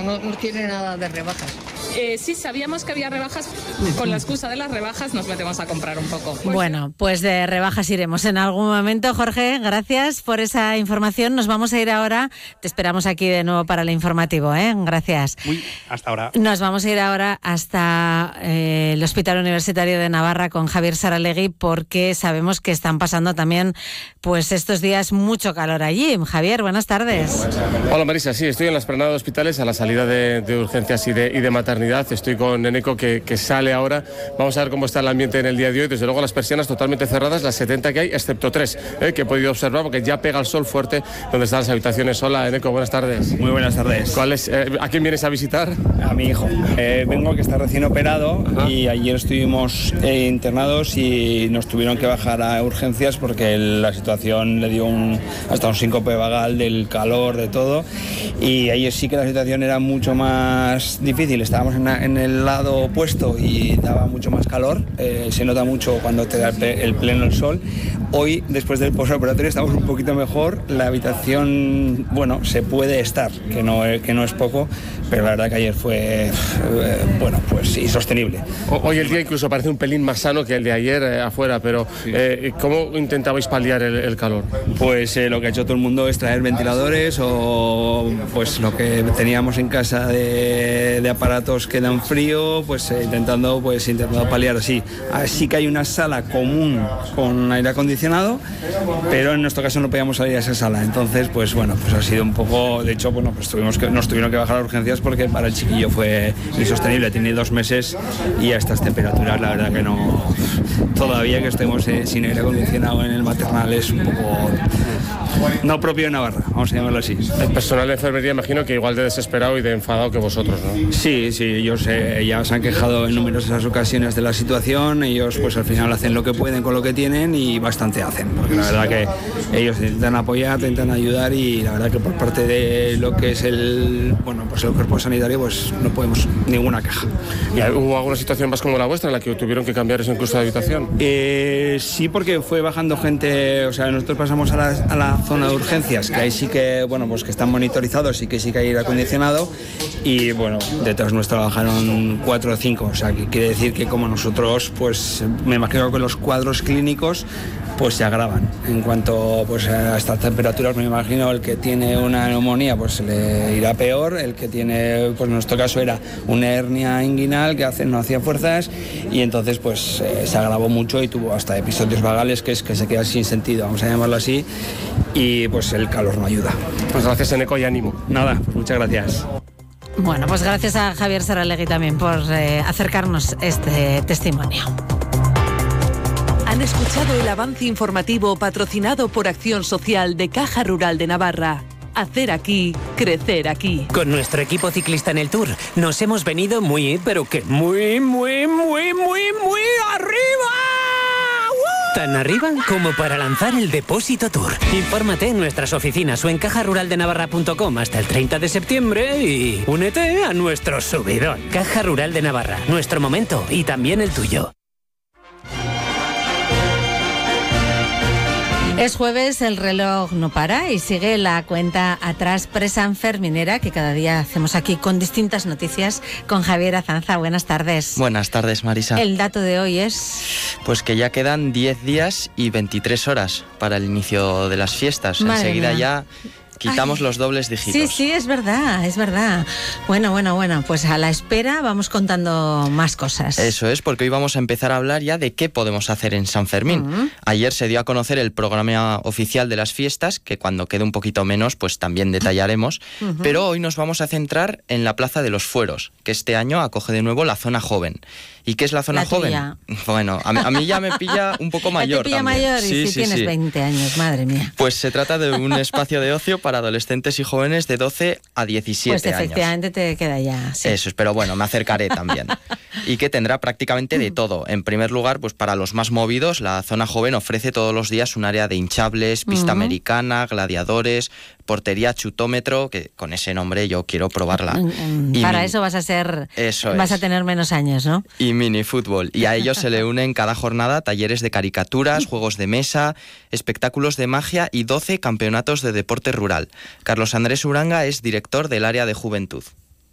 no tiene nada de rebajas. Sí, sabíamos que había rebajas. Con la excusa de las rebajas nos metemos a comprar un poco. Bueno, pues de rebajas iremos en algún momento. Jorge, gracias por esa información. Nos vamos a ir ahora. Te esperamos aquí de nuevo para el informativo, ¿eh? Gracias. Hasta ahora. Nos vamos a ir ahora hasta el Hospital Universitario de Navarra con Javier Saralegui, porque sabemos que están pasando también pues estos días mucho calor allí. Javier, buenas tardes. Hola Marisa, sí, estoy en la explanada de hospitales a la salida de urgencias y de maternidad. Estoy con Eneco que sale ahora. Vamos a ver cómo está el ambiente en el día de hoy. Desde luego las persianas totalmente cerradas, las 70 que hay, excepto 3 que he podido observar porque ya pega el sol fuerte donde están las habitaciones. Hola Eneco, buenas tardes. Muy buenas tardes. ¿A quién vienes a visitar? A mi hijo. Vengo que está recién operado. Ajá. Y ayer estuvimos internados y nos tuvieron que bajar a urgencias porque la situación le dio hasta un síncope vagal del calor, de todo. Y ayer sí que la situación era mucho más difícil. Estábamos en el lado opuesto y daba mucho más calor. Se nota mucho cuando te da el pleno el sol. Hoy, después del postoperatorio, estamos un poquito mejor. La habitación, bueno, se puede estar, que no es poco, pero la verdad que ayer fue, pues insostenible. Hoy el día incluso parece un pelín más sano que el de ayer afuera, pero sí. ¿Cómo intentabais paliar el calor? Pues lo que ha hecho todo el mundo es traer ventiladores o pues lo que teníamos en casa de aparatos que dan frío, pues intentando paliar así. Así que hay una sala común con aire acondicionado, pero en nuestro caso no podíamos salir a esa sala. Entonces, pues ha sido un poco, de hecho, pues nos tuvieron que bajar a urgencias porque para el chiquillo fue insostenible. Tiene 2 meses y a estas temperaturas la verdad que no, todavía que estemos sin aire acondicionado en el maternal es un poco no propio de Navarra, vamos a llamarlo así. El personal de enfermería imagino que igual de desesperado y de enfadado que vosotros, ¿no? Sí, ellos ya se han quejado en numerosas ocasiones de la situación. Ellos pues al final hacen lo que pueden con lo que tienen y bastante hacen, porque la verdad que ellos intentan apoyar, intentan ayudar y la verdad que por parte de lo que es el cuerpo sanitario pues no podemos ninguna queja. ¿Y hubo alguna situación más como la vuestra en la que tuvieron que cambiar eso incluso de habitación? Sí, porque fue bajando gente, o sea, nosotros pasamos a la zona de urgencias, que ahí sí que, que están monitorizados y que sí que hay aire acondicionado y, detrás nuestro bajaron 4 o 5, o sea, que quiere decir que como nosotros, pues me imagino que los cuadros clínicos pues se agravan. En cuanto a estas temperaturas, me imagino el que tiene una neumonía pues le irá peor, el que tiene, pues en nuestro caso era una hernia inguinal que no hacía fuerzas y entonces pues se agravó mucho y tuvo hasta episodios vagales que se quedan sin sentido, vamos a llamarlo así, y pues el calor no ayuda. Pues gracias Eneco y ánimo. Nada, pues muchas gracias. Bueno, pues gracias a Javier Saralegui también por acercarnos este testimonio. Han escuchado el avance informativo patrocinado por Acción Social de Caja Rural de Navarra. Hacer aquí, crecer aquí. Con nuestro equipo ciclista en el Tour nos hemos venido muy arriba. Tan arriba como para lanzar el Depósito Tour. Infórmate en nuestras oficinas o en cajaruraldenavarra.com hasta el 30 de septiembre y únete a nuestro subidón. Caja Rural de Navarra, nuestro momento y también el tuyo. Es jueves, el reloj no para y sigue la cuenta atrás presanferminera que cada día hacemos aquí con distintas noticias con Javier Azanza. Buenas tardes. Buenas tardes, Marisa. El dato de hoy es... Pues que ya quedan 10 días y 23 horas para el inicio de las fiestas. Madre Enseguida mía. Ya quitamos los dobles dígitos. Sí, es verdad. Bueno, pues a la espera vamos contando más cosas. Eso es, porque hoy vamos a empezar a hablar ya de qué podemos hacer en San Fermín. Uh-huh. Ayer se dio a conocer el programa oficial de las fiestas, que cuando quede un poquito menos, pues también detallaremos. Uh-huh. Pero hoy nos vamos a centrar en la Plaza de los Fueros, que este año acoge de nuevo la zona joven. ¿Y qué es la zona joven? Tuya. Bueno, a mí ya me pilla un poco mayor. Te pilla también. mayor y si tienes 20 años, madre mía. Pues se trata de un espacio de ocio para adolescentes y jóvenes de 12 a 17 años. Pues efectivamente te queda ya. Sí. Eso es, pero bueno, me acercaré también. Y que tendrá prácticamente de todo. En primer lugar, pues para los más movidos, la zona joven ofrece todos los días un área de hinchables, pista americana, gladiadores, portería, chutómetro, que con ese nombre yo quiero probarla. Para eso vas a tener menos años, ¿no? Y minifútbol. Y a ellos se le unen cada jornada talleres de caricaturas, juegos de mesa, espectáculos de magia y 12 campeonatos de deporte rural. Carlos Andrés Uranga es director del área de juventud.